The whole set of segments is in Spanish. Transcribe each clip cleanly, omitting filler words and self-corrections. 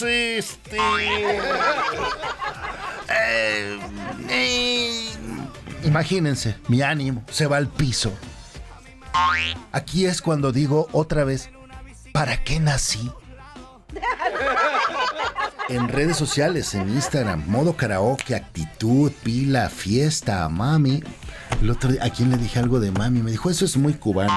Entonces, imagínense, mi ánimo se va al piso. Aquí es cuando digo otra vez, ¿para qué nací? En redes sociales, en Instagram, modo karaoke, actitud, pila, fiesta, mami. El otro día, ¿a quién le dije algo de mami? Me dijo, eso es muy cubano.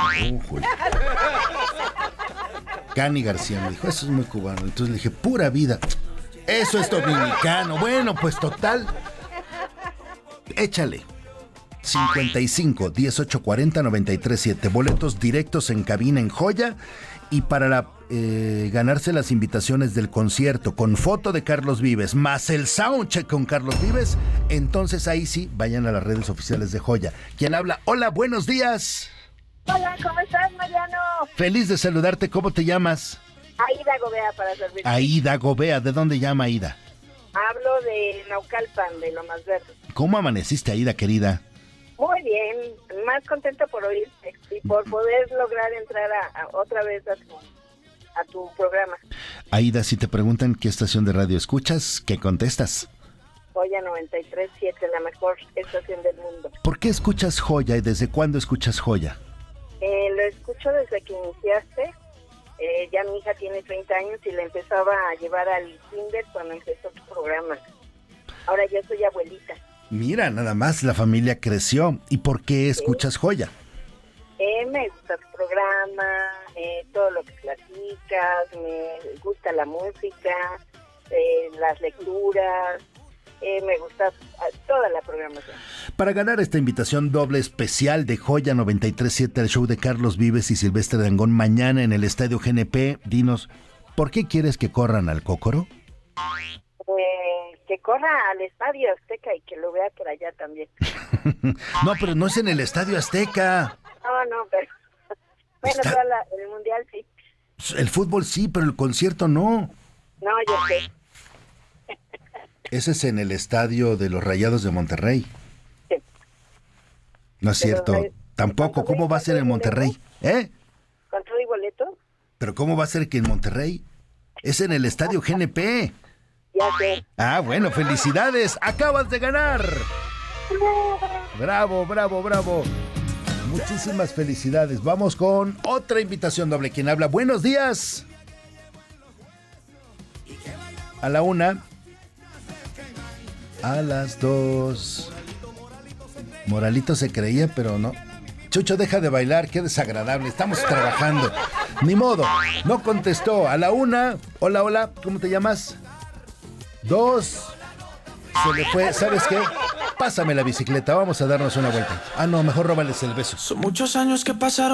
Cani García me dijo, eso es muy cubano. Entonces le dije, pura vida. Eso es dominicano. Bueno, pues total. Échale. 55 18 40 93 7. Boletos directos en cabina en Joya. Y para ganarse las invitaciones del concierto con foto de Carlos Vives, más el soundcheck con Carlos Vives, entonces ahí sí, vayan a las redes oficiales de Joya. ¿Quién habla? Hola, buenos días. Hola, ¿cómo estás, Mariano? Feliz de saludarte. ¿Cómo te llamas? Aida Gobea, para servirte. Aida Gobea. ¿De dónde llama Aida? Hablo de Naucalpan, de Lomas Verdes. ¿Cómo amaneciste, Aida, querida? Muy bien, más contenta por oírte y por poder lograr entrar otra vez a tu programa. Aida, si te preguntan qué estación de radio escuchas, ¿qué contestas? Joya 93.7, la mejor estación del mundo. ¿Por qué escuchas Joya y desde cuándo escuchas Joya? Lo escucho desde que iniciaste. Ya mi hija tiene 30 años y la empezaba a llevar al kinder cuando empezó tu programa. Ahora yo soy abuelita. Mira, nada más la familia creció. ¿Y por qué escuchas Joya? Me gusta tu programa, todo lo que platicas, me gusta la música, las lecturas, me gusta toda la programación. Para ganar esta invitación doble especial de Joya 93.7 al show de Carlos Vives y Silvestre Dangond mañana en el Estadio GNP, dinos, ¿por qué quieres que corran al Cócoro? Que corra al Estadio Azteca y que lo vea por allá también. No, pero no es en el Estadio Azteca. No, pero bueno, el Mundial sí. El fútbol sí, pero el concierto no. No, yo sé. Ese es en el Estadio de los Rayados de Monterrey. Sí. No es cierto. Tampoco. ¿Cómo va a ser en Monterrey? ¿Con todo y boleto? Pero ¿cómo va a ser que en Monterrey? Es en el Estadio GNP. Ya sé. Ah, bueno, felicidades. Acabas de ganar. Bravo, bravo, bravo. Muchísimas felicidades. Vamos con otra invitación doble. ¿Quién habla? Buenos días. A la 1. A las 2. Moralito se creía, pero no. Chucho, deja de bailar, qué desagradable. Estamos trabajando. Ni modo, no contestó. A la 1. Hola, hola, ¿cómo te llamas? 2. Se le fue, ¿sabes qué? Pásame la bicicleta, vamos a darnos una vuelta. Ah, no, mejor róbales el beso. Son muchos años que pasaron.